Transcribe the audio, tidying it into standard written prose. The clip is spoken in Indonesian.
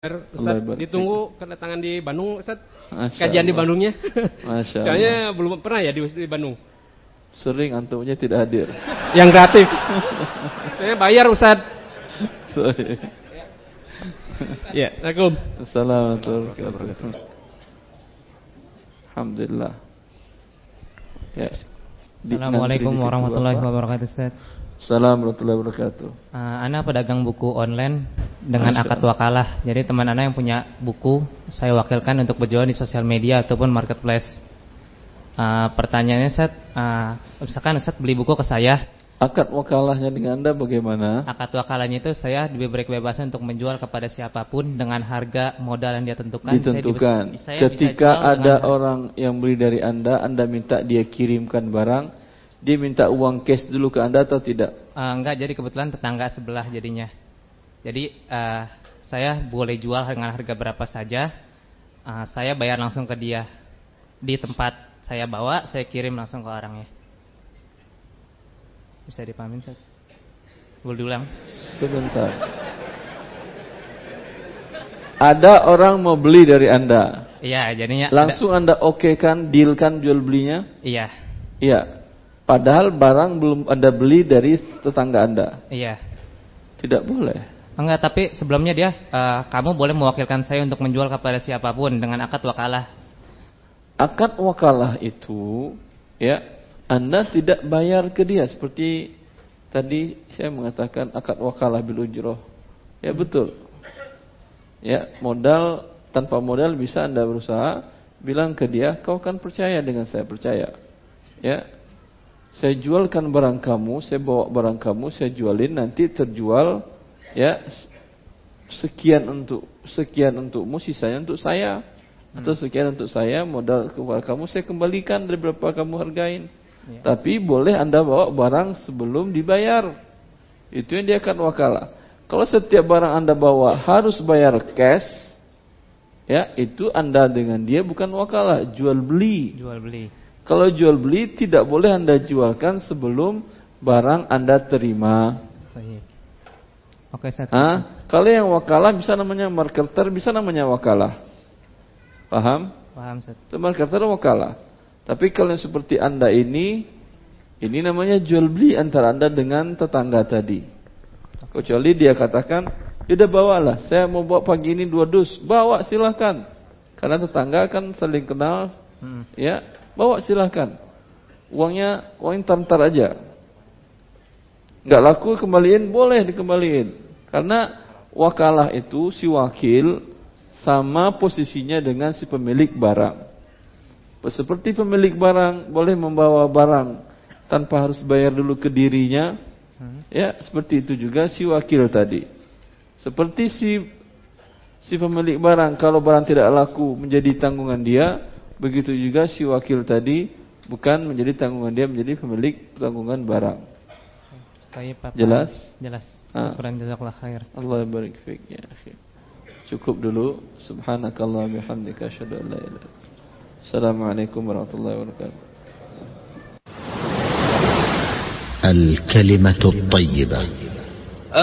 Ustaz, ditunggu kedatangan di Bandung, Ustaz. Kajian di Bandungnya. Masya Allah. Kayaknya belum pernah ya di Bandung. Sering antumnya tidak hadir. Yang gratis. Saya bayar, Ustaz. Ya, Assalamualaikum. Assalamualaikum. Alhamdulillah. Ya. Assalamualaikum warahmatullahi wabarakatuh, Ustaz. Assalamualaikum warahmatullahi wabarakatuh. Ana pedagang buku online dengan akad wakalah. Jadi teman Ana yang punya buku, saya wakilkan untuk berjualan di sosial media ataupun marketplace. Pertanyaannya, Ustaz, misalkan Ustaz beli buku ke saya, akad wakalahnya dengan Anda bagaimana? Akad wakalahnya itu saya diberi kebebasan untuk menjual kepada siapapun dengan harga modal yang dia tentukan. Ditentukan. Ketika ada orang yang beli dari Anda minta dia kirimkan barang, dia minta uang cash dulu ke Anda atau tidak? Enggak, jadi kebetulan tetangga sebelah jadinya. Jadi saya boleh jual dengan harga berapa saja. Saya bayar langsung ke dia di tempat saya bawa, saya kirim langsung ke orangnya. Bisa dipahamin, Ustaz? Boleh diulang? Sebentar. Ada orang mau beli dari Anda. Iya, jadinya langsung Anda okekan, deal kan jual belinya? Iya. Iya. Padahal barang belum Anda beli dari tetangga Anda. Iya. Tidak boleh. Enggak, tapi sebelumnya dia kamu boleh mewakilkan saya untuk menjual kepada siapapun dengan akad wakalah. Akad wakalah itu, ya, Anda tidak bayar ke dia seperti tadi saya mengatakan akad wakalah bil ujroh. Ya betul. Ya, modal tanpa modal bisa Anda berusaha bilang ke dia, kau kan percaya dengan saya, percaya. Ya. Saya jualkan barang kamu, saya bawa barang kamu, saya jualin, nanti terjual, ya, sekian untukmu, sisanya untuk saya, atau sekian untuk saya, modal kepada kamu saya kembalikan dari berapa kamu hargain. Ya. Tapi boleh Anda bawa barang sebelum dibayar. Itu yang dia akan wakalah. Kalau setiap barang Anda bawa harus bayar cash, ya, itu Anda dengan dia bukan wakalah, jual beli. Jual beli. Kalau jual beli tidak boleh Anda jualkan sebelum barang Anda terima. Oke, saya kalau yang wakalah bisa namanya marketer, bisa namanya wakalah. Paham? Paham, Ustaz. Itu marketer wakalah. Tapi kalau yang seperti Anda ini namanya jual beli antara Anda dengan tetangga tadi. Kecuali dia katakan, "Sudah bawalah, saya mau bawa pagi ini 2 dus." Bawa silakan. Karena tetangga kan saling kenal. Ya, bawa silakan. Uangnya tar aja. Enggak laku kembaliin, boleh dikembaliin. Karena wakalah itu si wakil sama posisinya dengan si pemilik barang. Seperti pemilik barang boleh membawa barang tanpa harus bayar dulu ke dirinya. Ya, seperti itu juga si wakil tadi. Seperti si pemilik barang, kalau barang tidak laku menjadi tanggungan dia, begitu juga si wakil tadi bukan menjadi tanggungan dia, menjadi pemilik tanggungan barang. Jelas? Jelas. Syukran, jazakallah khair. Allah barik fiik ya akhi. Cukup dulu. Subhanakallah bihamdika asyhadu an la ilaha illa anta. Assalamualaikum warahmatullahi wabarakatuh. الكلمة الطيبة